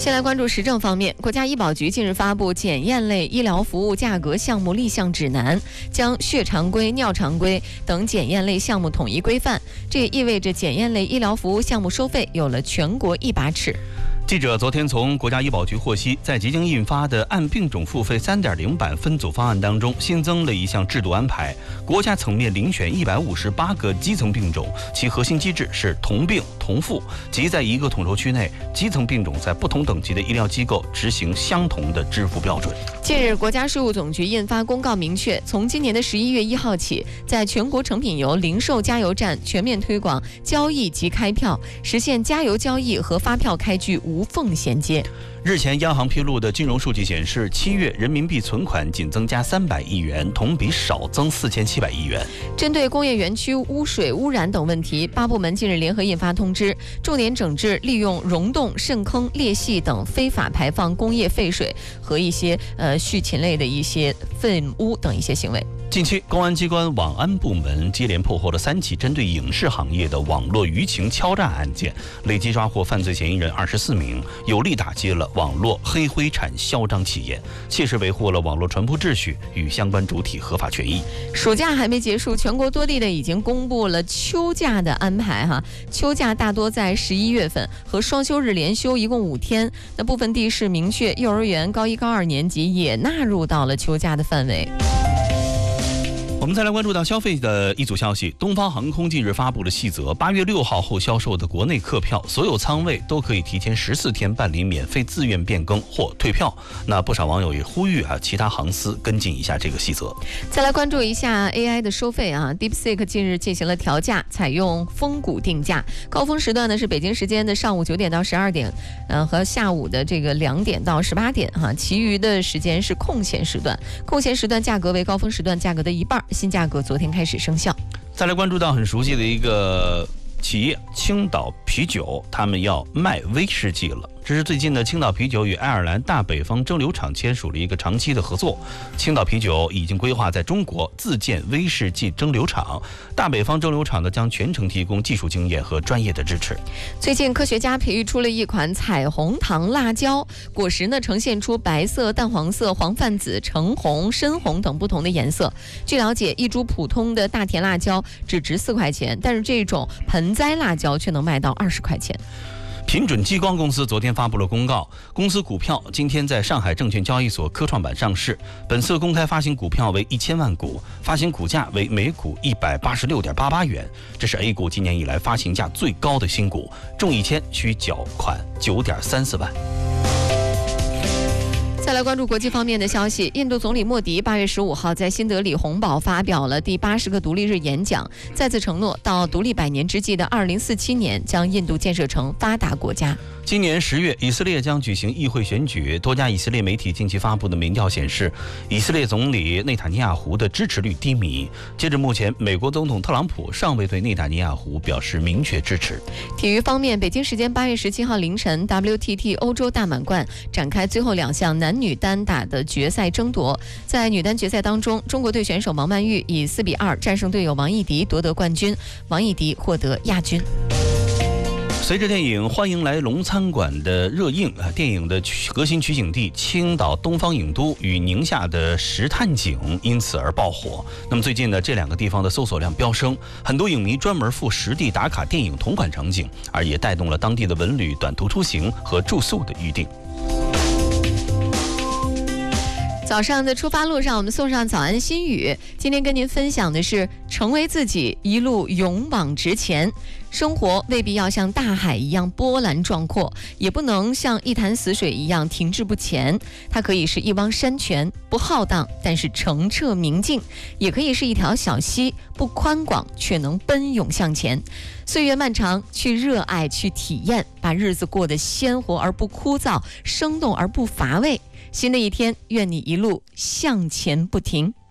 先来关注时政方面，国家医保局近日发布检验类医疗服务价格项目立项指南，将血常规、尿常规等检验类项目统一规范。这也意味着检验类医疗服务项目收费有了全国一把尺。 记者昨天从国家医保局获悉，在即将印发的按病种付费 3.0 版分组方案当中，新增了一项制度安排，国家层面遴选158个基层病种，其核心机制是同病同付，即在一个统筹区内，基层病种在不同等级的医疗机构执行相同的支付标准。 近日，国家税务总局印发公告，明确从今年的11月1号起，在全国成品油零售加油站全面推广交易及开票，实现加油交易和发票开具无缝衔接。 日前，央行披露的金融数据显示，7月人民币存款仅增加300亿元，同比少增4700亿元。 针对工业园区污水污染等问题，8部门近日联合印发通知，重点整治利用溶洞、渗坑、裂隙等非法排放工业废水和一些畜禽类的一些粪污等一些行为。 近期，公安机关网安部门接连破获了3起针对影视行业的网络舆情敲诈案件，累计抓获犯罪嫌疑人24名，有力打击了网络黑灰产嚣张气焰，切实维护了网络传播秩序与相关主体合法权益。 暑假还没结束，全国多地的已经公布了秋假的安排哈。秋假大多在11月份，和双休日连休一共5天。那部分地市明确，幼儿园高1、高2年级也纳入到了秋假的范围。 我们再来关注到消费的一组消息，东方航空近日发布了细则，8月6号后销售的国内客票，所有舱位都可以提前14天办理免费自愿变更或退票。那不少网友也呼吁其他航司跟进一下这个细则。 再来关注一下 AI 的收费DeepSeek 近日进行了调价，采用峰谷定价，高峰时段呢是北京时间的上午9点到12点，和下午的这个2点到18点其余的时间是空闲时段，空闲时段价格为高峰时段价格的1半。新价格昨天开始生效。 再来关注到很熟悉的一个企业青岛啤酒，他们要卖威士忌了。这是最近的青岛啤酒与爱尔兰大北方蒸馏厂签署了一个长期的合作。青岛啤酒已经规划在中国自建威士忌蒸馏厂，大北方蒸馏厂呢将全程提供技术经验和专业的支持。 最近科学家培育出了一款彩虹糖辣椒，果实呢呈现出白色、淡黄色、黄泛紫、橙红、深红等不同的颜色。据了解，一株普通的大甜辣椒只值4块钱，但是这种盆栽辣椒却能卖到20块钱。 品准激光公司昨天发布了公告，公司股票今天在上海证券交易所科创板上市，本次公开发行股票为1000万股，发行股价为每股186.88元，这是 A 股今年以来发行价最高的新股，中1000需缴款9.34万。 再来关注国际方面的消息，印度总理莫迪8月15号在新德里红堡发表了第80个独立日演讲，再次承诺到独立100年之际的2047年将印度建设成发达国家。 今年10月，以色列将举行议会选举。多家以色列媒体近期发布的民调显示，以色列总理内塔尼亚胡的支持率低迷。截至目前，美国总统特朗普尚未对内塔尼亚胡表示明确支持。 体育方面，北京时间8月17号凌晨 ，WTT 欧洲大满贯展开最后2项男女单打的决赛争夺。在女单决赛当中，中国队选手王曼玉以4比2战胜队友王艺迪，夺得冠军，王艺迪获得亚军。 随着电影《欢迎来龙餐馆》的热映，电影的核心取景地青岛东方影都与宁夏的石炭井因此而爆火。那么最近呢，这2个地方的搜索量飙升，很多影迷专门赴实地打卡电影同款场景，而也带动了当地的文旅、短途出行和住宿的预订。 早上的出发路上，我们送上早安心语。今天跟您分享的是：成为自己，一路勇往直前。生活未必要像大海一样波澜壮阔，也不能像一潭死水一样停滞不前。它可以是一汪山泉，不浩荡，但是澄澈明净；也可以是一条小溪，不宽广，却能奔涌向前。岁月漫长，去热爱，去体验，把日子过得鲜活而不枯燥，生动而不乏味。新的一天，愿你一路向前不停。